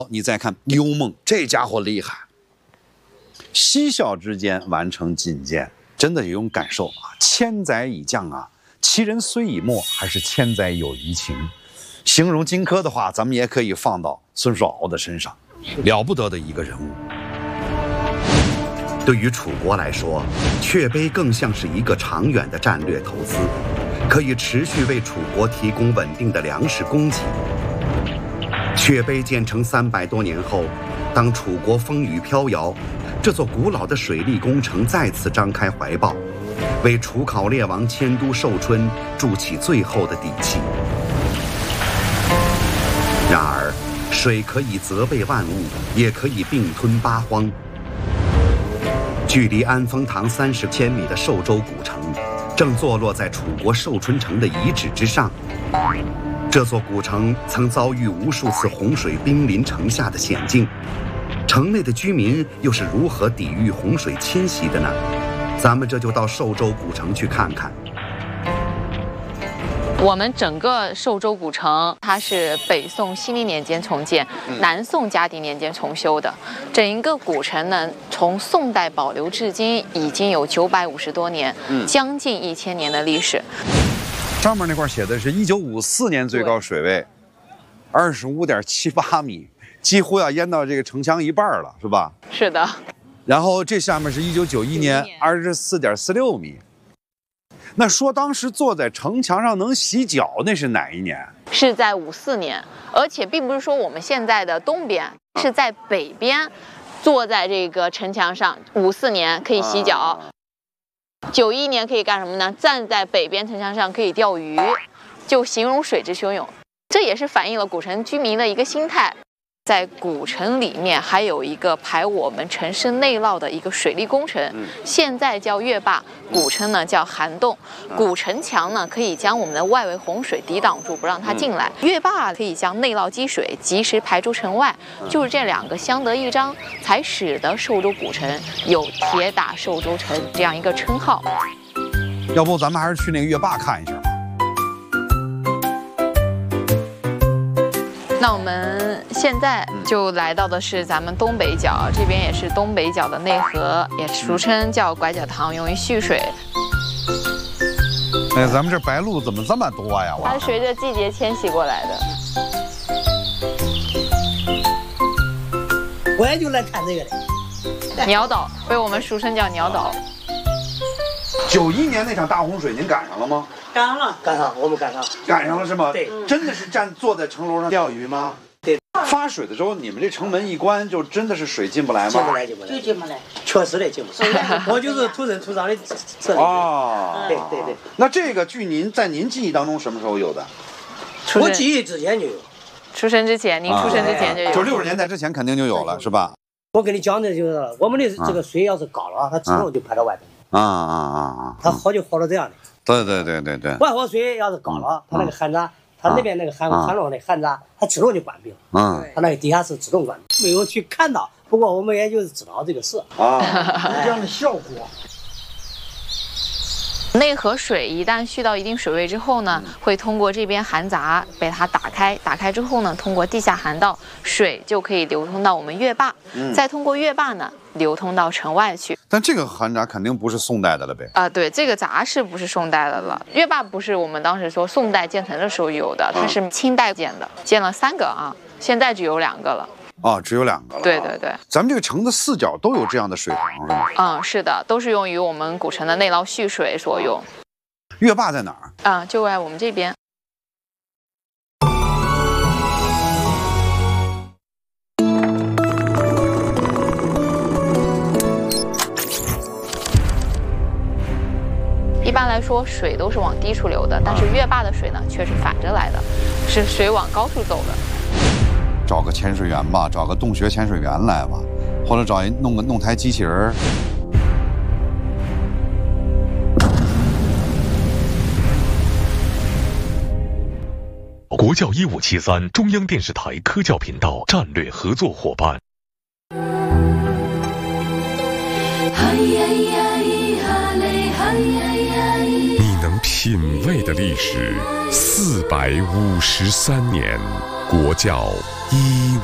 你再看幽梦，这家伙厉害，嬉笑之间完成进谏，真的有种感受啊！千载已降啊，其人虽已没，还是千载有余情。形容荆轲的话，咱们也可以放到孙叔敖的身上，了不得的一个人物。 对于楚国来说，阙碑更像是一个长远的战略投资，可以持续为楚国提供稳定的粮食供给。阙碑建成300多年后，当楚国风雨飘摇，这座古老的水利工程再次张开怀抱，为楚考烈王迁都寿春筑起最后的底气。然而，水可以责备万物，也可以并吞八荒。距离安丰堂30千米的寿州古城，正坐落在楚国寿春城的遗址之上。这座古城曾遭遇无数次洪水兵临城下的险境，城内的居民又是如何抵御洪水侵袭的呢？咱们这就到寿州古城去看看。 我们整个寿州古城，它是北宋熙历年间重建，南宋嘉定年间重修的。整一个古城呢，从宋代保留至今已经有950多年，将近1000年的历史。 上面那块写的是1954年最高水位，25.78米，几乎要淹到这个城墙一半了，是吧？ 是的。 然后这下面是1991年24.46米。那说当时坐在城墙上能洗脚，那是哪一年？ 是在54年，而且并不是说我们现在的东边，是在北边，坐在这个城墙上，54年可以洗脚。91年可以干什么呢？站在北边城墙上可以钓鱼，就形容水之汹涌。这也是反映了古城居民的一个心态。在古城里面还有一个排我们城市内涝的一个水利工程，现在叫月坝，古称呢叫涵洞。古城墙呢可以将我们的外围洪水抵挡住，不让它进来；月坝可以将内涝积水及时排出城外。就是这2个相得益彰，才使得寿州古城有铁打寿州城这样一个称号。 要不咱们还是去那个月坝看一下吧。 那我们现在就来到的是咱们东北角，这边也是东北角的内河，也俗称叫拐角塘，用于蓄水。 哎，咱们这白鹭怎么这么多呀？ 它随着季节迁徙过来的。 我也就来看这个的。 鸟岛被我们俗称叫鸟岛。 91年那场大洪水，您赶上了吗？ 赶上了，我们赶上了。 赶上了是吗？ 对， 真的是坐在城楼上钓鱼吗？ 对。 发水的时候，你们这城门一关，就真的是水进不来吗？ 进不来，就进不来。确实的进不来。我就是土生土长的这里。 哦。 对。 那这个据在您记忆当中什么时候有的？ 我记忆之前就有。 出生之前，您出生之前就有。 就60年代之前肯定就有了，是吧？ 我跟你讲的就是，我们的这个水要是高了，它自动就排到外头。它好就好到这样的。 对。 外河水要是高了，它那个涵闸，它那边那个涵洞的涵闸，它自动就关闭了。它那个地下室自动关闭。没有去看到，不过我们也就是知道这个事。有这样的效果。 内河水一旦蓄到一定水位之后呢，会通过这边涵闸被它打开，打开之后呢，通过地下涵道，水就可以流通到我们月坝，再通过月坝呢流通到城外去。 但这个涵闸肯定不是宋代的了呗？ 对，这个闸是不是宋代的了？月坝不是我们当时说宋代建成的时候有的，它是清代建的，建了3个啊，现在只有2个了。 只有2个了。 对。 咱们这个城的4角都有这样的水塘是吗？ 是的，都是用于我们古城的内涝蓄水所用。 月坝在哪儿？ 就在我们这边。一般来说，水都是往低处流的，但是月坝的水呢，却是反着来的，是水往高处走的。 找个潜水员吧，找个洞穴潜水员来吧，或者弄台机器人。 国教1573中央电视台科教频道战略合作伙伴。 你能品味的历史453年，国教